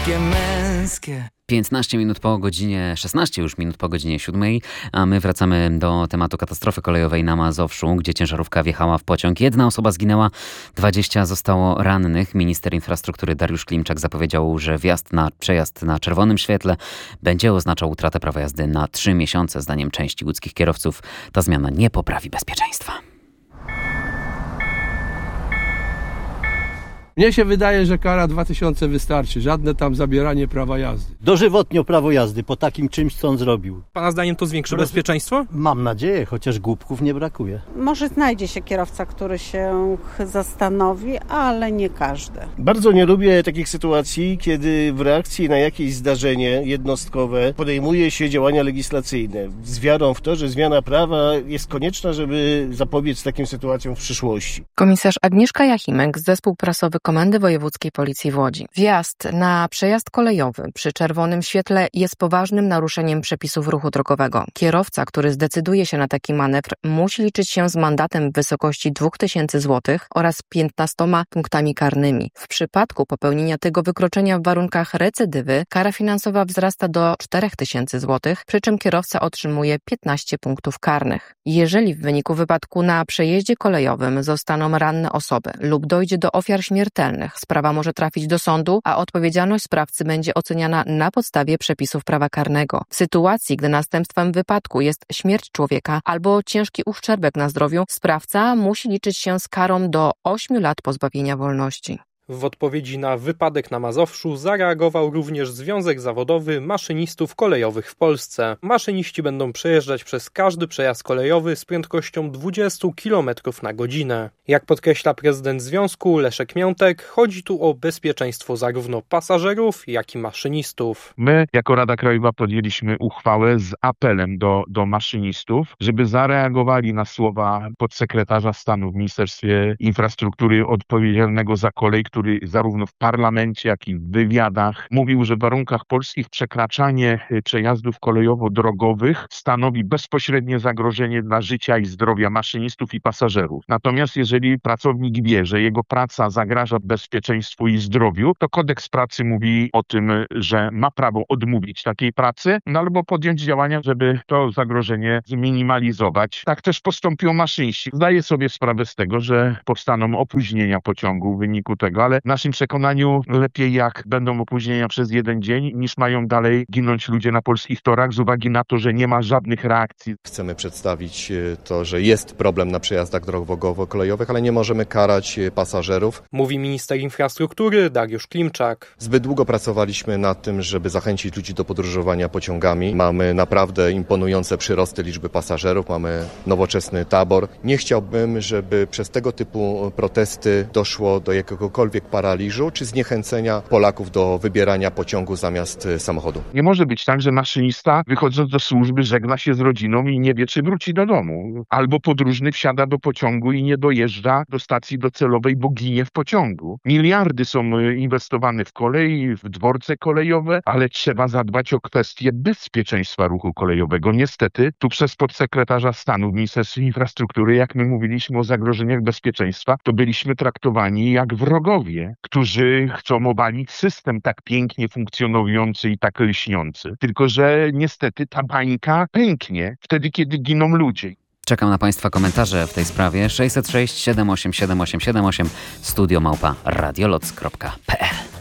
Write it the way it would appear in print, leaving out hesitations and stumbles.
męskie. 15 minut po godzinie, 16 już minut po godzinie 7, a my wracamy do tematu katastrofy kolejowej na Mazowszu, gdzie ciężarówka wjechała w pociąg. 1 osoba zginęła, 20 zostało rannych. Minister infrastruktury Dariusz Klimczak zapowiedział, że przejazd na czerwonym świetle będzie oznaczał utratę prawa jazdy na 3 miesiące. Zdaniem części łódzkich kierowców ta zmiana nie poprawi bezpieczeństwa. Mnie się wydaje, że kara 2000 wystarczy. Żadne tam zabieranie prawa jazdy. Dożywotnio prawo jazdy po takim czymś, co on zrobił. Pana zdaniem to zwiększy bezpieczeństwo? Mam nadzieję, chociaż głupków nie brakuje. Może znajdzie się kierowca, który się zastanowi, ale nie każdy. Bardzo nie lubię takich sytuacji, kiedy w reakcji na jakieś zdarzenie jednostkowe podejmuje się działania legislacyjne z wiarą w to, że zmiana prawa jest konieczna, żeby zapobiec takim sytuacjom w przyszłości. Komisarz Agnieszka Jachimek, zespół prasowy Komendy Wojewódzkiej Policji w Łodzi. Wjazd na przejazd kolejowy przy czerwonym świetle jest poważnym naruszeniem przepisów ruchu drogowego. Kierowca, który zdecyduje się na taki manewr, musi liczyć się z mandatem w wysokości 2000 zł oraz 15 punktami karnymi. W przypadku popełnienia tego wykroczenia w warunkach recydywy kara finansowa wzrasta do 4000 zł, przy czym kierowca otrzymuje 15 punktów karnych. Jeżeli w wyniku wypadku na przejeździe kolejowym zostaną ranne osoby lub dojdzie do ofiar śmiertelnych, sprawa może trafić do sądu, a odpowiedzialność sprawcy będzie oceniana na podstawie przepisów prawa karnego. W sytuacji, gdy następstwem wypadku jest śmierć człowieka albo ciężki uszczerbek na zdrowiu, sprawca musi liczyć się z karą do 8 lat pozbawienia wolności. W odpowiedzi na wypadek na Mazowszu zareagował również Związek Zawodowy Maszynistów Kolejowych w Polsce. Maszyniści będą przejeżdżać przez każdy przejazd kolejowy z prędkością 20 km na godzinę. Jak podkreśla prezydent związku Leszek Miątek, chodzi tu o bezpieczeństwo zarówno pasażerów, jak i maszynistów. My jako Rada Krajowa podjęliśmy uchwałę z apelem do maszynistów, żeby zareagowali na słowa podsekretarza stanu w Ministerstwie Infrastruktury odpowiedzialnego za kolej, który zarówno w parlamencie, jak i w wywiadach mówił, że w warunkach polskich przekraczanie przejazdów kolejowo-drogowych stanowi bezpośrednie zagrożenie dla życia i zdrowia maszynistów i pasażerów. Natomiast jeżeli pracownik wie, że jego praca zagraża bezpieczeństwu i zdrowiu, to kodeks pracy mówi o tym, że ma prawo odmówić takiej pracy, albo podjąć działania, żeby to zagrożenie zminimalizować. Tak też postąpią maszyniści. Zdaję sobie sprawę z tego, że powstaną opóźnienia pociągu w wyniku tego, ale w naszym przekonaniu lepiej jak będą opóźnienia przez jeden dzień, niż mają dalej ginąć ludzie na polskich torach z uwagi na to, że nie ma żadnych reakcji. Chcemy przedstawić to, że jest problem na przejazdach drogowo-kolejowych, ale nie możemy karać pasażerów. Mówi minister infrastruktury Dariusz Klimczak. Zbyt długo pracowaliśmy nad tym, żeby zachęcić ludzi do podróżowania pociągami. Mamy naprawdę imponujące przyrosty liczby pasażerów, mamy nowoczesny tabor. Nie chciałbym, żeby przez tego typu protesty doszło do jakiegokolwiek paraliżu czy zniechęcenia Polaków do wybierania pociągu zamiast samochodu. Nie może być tak, że maszynista wychodząc do służby żegna się z rodziną i nie wie, czy wróci do domu. Albo podróżny wsiada do pociągu i nie dojeżdża do stacji docelowej, bo ginie w pociągu. Miliardy są inwestowane w kolej, w dworce kolejowe, ale trzeba zadbać o kwestię bezpieczeństwa ruchu kolejowego. Niestety, tu przez podsekretarza stanu w Ministerstwie Infrastruktury, jak my mówiliśmy o zagrożeniach bezpieczeństwa, to byliśmy traktowani jak wrogowie, którzy chcą obalić system tak pięknie funkcjonujący i tak lśniący. Tylko że niestety ta bańka pęknie wtedy, kiedy giną ludzie. Czekam na Państwa komentarze w tej sprawie. 606 787 878 studio@radioloc.pl